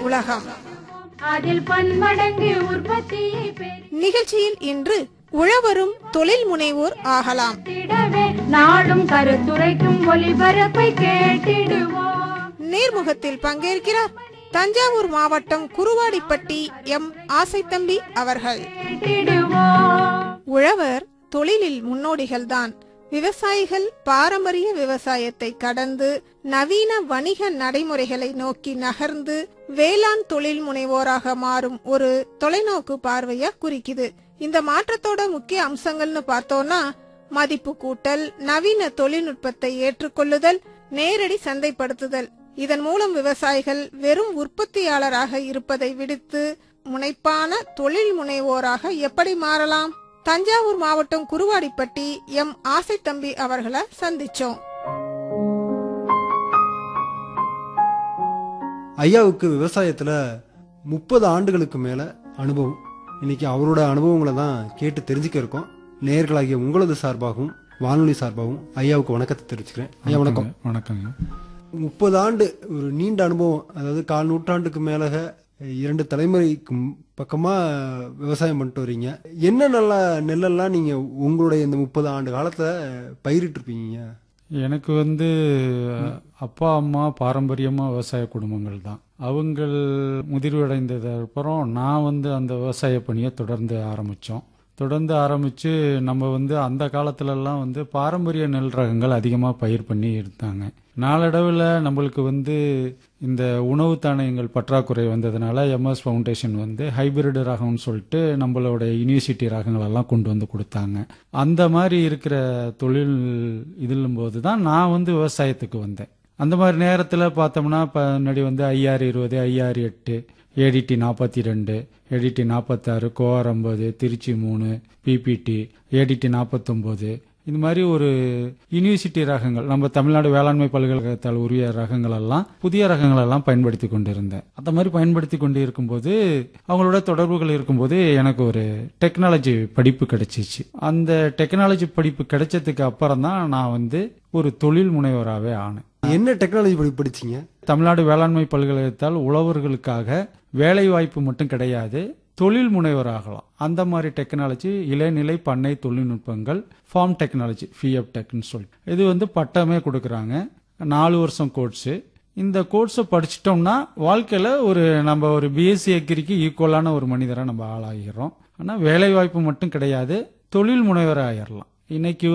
உலகம். அதில் பன்மடங்கு உற்பத்தியை நிகழ்ச்சியில் இன்று உழவரும் தொழில் முனைவோர் ஆகலாம். நாடும் கருத்துரைக்கும் ஒலிபரப்பை கேட்டிடுவோம். நேர்முகத்தில் பங்கேற்கிறார் தஞ்சாவூர் மாவட்டம் குருவாடிப்பட்டி எம் ஆசைத்தம்பி அவர்கள். உழவர் தொழிலில் முன்னோடிகள்தான். விவசாயிகள் பாரம்பரிய விவசாயத்தை கடந்து நவீன வணிக நடைமுறைகளை நோக்கி நகர்ந்து வேளாண் தொழில் முனைவோராக மாறும் ஒரு தொலைநோக்கு பார்வையா குறிக்குது. இந்த மாற்றத்தோட முக்கிய அம்சங்கள்னு பார்த்தோம்னா மதிப்பு கூட்டல், நவீன தொழில்நுட்பத்தை ஏற்றுக்கொள்ளுதல், நேரடி சந்தைப்படுத்துதல். இதன் மூலம் விவசாயிகள் வெறும் உற்பத்தியாளராக இருப்பதை விடுத்து முனைப்பான தொழில் முனைவோராக எப்படி மாறலாம்? தஞ்சாவூர் மாவட்டம் குருவாடிப்பட்டி எம் ஆசைத்தம்பி அவர்களை சந்திச்சோம். ஐயாவுக்கு விவசாயத்துல 30 ஆண்டுகளுக்கு மேல அனுபவம். இன்னைக்கு அவரோட அனுபவங்களை தான் கேட்டு தெரிஞ்சுக்க இருக்கோம். நேயர்களாகிய உங்களது சார்பாகவும் வானொலி சார்பாகவும் ஐயாவுக்கு வணக்கத்தை தெரிவிச்சுக்கிறேன். ஐயா வணக்கம். வணக்கங்க. 30 ஆண்டு ஒரு நீண்ட அனுபவம், அதாவது 1/4 நூற்றாண்டுக்கு மேல 2 தலைமுறைக்கு பக்கமா விவசாயம் பண்ணிட்டு வரீங்க. என்ன நல்ல நெல்லெல்லாம் நீங்க உங்களுடைய இந்த 30 ஆண்டு காலத்துல பயிரிட்டு இருப்பீங்க? எனக்கு அப்பா அம்மா பாரம்பரியமா விவசாய குடும்பங்கள் தான். அவங்கள் முதிர்வடைந்தது அப்புறம் நான் அந்த விவசாய பணியை தொடர்ந்து ஆரம்பிச்சு நம்ம அந்த காலத்துலலாம் பாரம்பரிய நெல் ரகங்கள் அதிகமாக பயிர் பண்ணி இருந்தாங்க. நாளடைவில் நம்மளுக்கு இந்த உணவு தானியங்கள் பற்றாக்குறை வந்ததுனால எம்எஸ் ஃபவுண்டேஷன் ஹைபிரிட் ரகம்னு சொல்லிட்டு நம்மளோட யூனிவர்சிட்டி ரகங்கள் எல்லாம் கொண்டு வந்து கொடுத்தாங்க. அந்த மாதிரி இருக்கிற தொழில் இதிலும் போது தான் நான் விவசாயத்துக்கு வந்தேன். அந்த மாதிரி நேரத்தில் பார்த்தோம்னா முன்னாடி IR20, IR8, ADT 42, ADT 46, கோஆர் 50, Trichy 3, PPT, ADT 49, இந்த மாதிரி ஒரு யூனிவர்சிட்டி ரகங்கள், நம்ம தமிழ்நாடு வேளாண்மை பல்கலைக்கழகத்தால் உரிய ரகங்கள் எல்லாம், புதிய ரகங்கள் எல்லாம் பயன்படுத்தி கொண்டிருந்தேன். அந்த மாதிரி பயன்படுத்தி கொண்டு இருக்கும்போது அவங்களோட தொடர்புகள் இருக்கும்போது எனக்கு ஒரு டெக்னாலஜி படிப்பு கிடைச்சிச்சு. அந்த டெக்னாலஜி படிப்பு கிடைச்சதுக்கு அப்புறம் தான் நான் ஒரு தொழில் முனைவராகவே ஆனேன். என்ன டெக்னாலஜி படிப்பு படிச்சீங்க? தமிழ்நாடு வேளாண்மை பல்கலைக்கழகத்தால் உழவர்களுக்காக வேலை வாய்ப்பு மட்டும் கிடையாது, தொழில் முனைவராகலாம். அந்த மாதிரி டெக்னாலஜி இளநிலை பண்ணை தொழில்நுட்பங்கள், ஃபார்ம் டெக்னாலஜி, FIEP டெக்னு சொல்லிட்டு இது பட்டமே கொடுக்குறாங்க. 4 வருஷம் கோர்ஸு. இந்த கோர்ஸை படிச்சிட்டோம்னா வாழ்க்கையில் நம்ம ஒரு BSc அக்ரிக்கு ஈக்குவலான ஒரு மனிதரை நம்ம ஆளாகிறோம். ஆனால் வேலை வாய்ப்பு மட்டும் கிடையாது, தொழில் முனைவராக ஆயிடலாம். இன்னைக்கு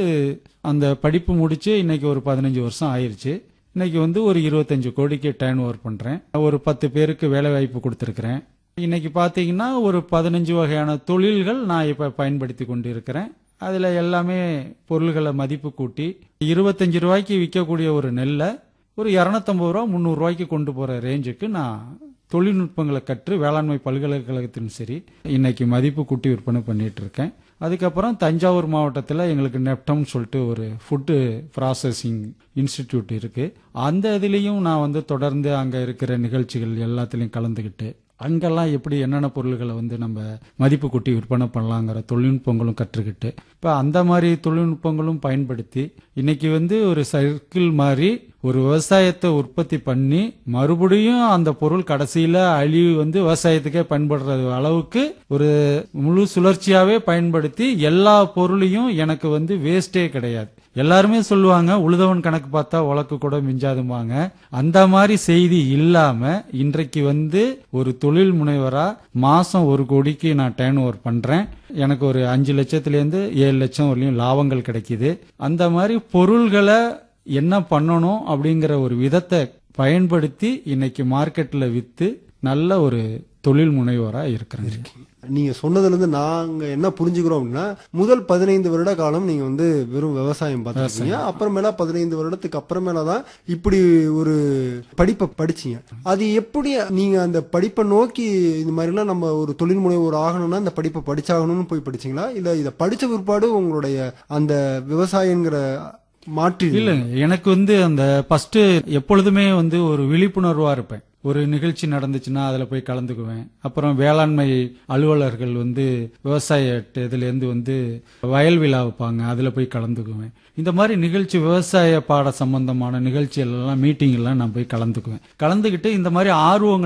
அந்த படிப்பு முடிச்சு இன்னைக்கு ஒரு 15 வருஷம் ஆயிருச்சு. இன்னைக்கு ஒரு 25 கோடிக்கு டர்ன் ஓவர் பண்றேன். ஒரு 10 பேருக்கு வேலை வாய்ப்பு கொடுத்துருக்கிறேன். இன்னைக்கு பாத்தீங்கன்னா ஒரு 15 வகையான தொழில்கள் நான் இப்ப பயன்படுத்தி கொண்டு இருக்கிறேன். அதுல எல்லாமே பொருள்களை மதிப்பு கூட்டி 25 ரூபாய்க்கு விற்கக்கூடிய ஒரு நெல்லை ஒரு 250 ரூபா 300 ரூபாய்க்கு கொண்டு போற ரேஞ்சுக்கு நான் தொழில்நுட்பங்களை கற்று வேளாண்மை பல்கலைக்கழகத்திலும் சரி இன்னைக்கு மதிப்பு கூட்டி விற்பனை பண்ணிட்டு இருக்கேன். அதுக்கப்புறம் தஞ்சாவூர் மாவட்டத்தில் எங்களுக்கு நெப்டம் சொல்லிட்டு ஒரு ஃபுட்டு ப்ராசஸிங் இன்ஸ்டிடியூட் இருக்கு. அந்த இதுலேயும் நான் தொடர்ந்து அங்கே இருக்கிற நிகழ்ச்சிகள் எல்லாத்துலேயும் கலந்துக்கிட்டு அங்கெல்லாம் எப்படி என்னென்ன பொருள்களை நம்ம மதிப்பு கூட்டி விற்பனை பண்ணலாங்கிற தொழில்நுட்பங்களும் கற்றுக்கிட்டு இப்போ அந்த மாதிரி தொழில்நுட்பங்களும் பயன்படுத்தி இன்னைக்கு ஒரு சர்க்கிள் மாதிரி ஒரு விவசாயத்தை உற்பத்தி பண்ணி மறுபடியும் அந்த பொருள் கடைசியில அழிவு விவசாயத்துக்கே பயன்படுறது அளவுக்கு ஒரு முழு சுழற்சியாவே பயன்படுத்தி எல்லா பொருளையும் எனக்கு வேஸ்டே கிடையாது. எல்லாருமே சொல்லுவாங்க உழுதவன் கணக்கு பார்த்தா உலக்கு கூட மிஞ்சாதுமாங்க. அந்த மாதிரி செய்தி இல்லாம இன்றைக்கு ஒரு தொழில் முனைவரா மாசம் 1 கோடிக்கு நான் டர்ன் ஓவர் பண்றேன். எனக்கு ஒரு 5 லட்சத்திலேருந்து 7 லட்சம் வரலையும் லாபங்கள் கிடைக்குது. அந்த மாதிரி பொருள்களை என்ன பண்ணணும் அப்படிங்கிற ஒரு விதத்தை பயன்படுத்தி இன்னைக்கு மார்க்கெட்ல வித்து நல்ல ஒரு தொழில் முனைவோரா இருக்கிறேன். நீங்க சொன்னதுல இருந்து நாங்க என்ன புரிஞ்சுக்கிறோம் அப்படின்னா, முதல் 15 வருட காலம் நீங்க வெறும் விவசாயம் பார்த்துருக்கீங்க. அப்புறமேல 15 வருடத்துக்கு அப்புறமேலதான் இப்படி ஒரு படிப்பை படிச்சீங்க. அது எப்படி நீங்க அந்த படிப்பை நோக்கி இந்த மாதிரிலாம் நம்ம ஒரு தொழில் முனைவோர் ஆகணும்னா இந்த படிப்பை படிச்சாகணும்னு போய் படிச்சீங்களா, இல்ல இதை படிச்ச பிற்பாடு உங்களுடைய அந்த விவசாயங்கிற மாற்றி? இல்ல, எனக்கு அந்த ஃபர்ஸ்ட் எப்பொழுதுமே ஒரு விழிப்புணர்வா இருப்பேன். ஒரு நிகழ்ச்சி நடந்துச்சுன்னா அதுல போய் கலந்துக்குவேன். அப்புறம் வேளாண்மை அலுவலர்கள் விவசாய இதுல இருந்து வயல் விழா வைப்பாங்க, அதுல போய் கலந்துக்குவேன். இந்த மாதிரி நிகழ்ச்சி விவசாய பாட சம்பந்தமான நிகழ்ச்சிகள் எல்லாம் மீட்டிங் எல்லாம் நான் போய் கலந்துக்குவேன். கலந்துக்கிட்டு இந்த மாதிரி ஆர்வங்கள்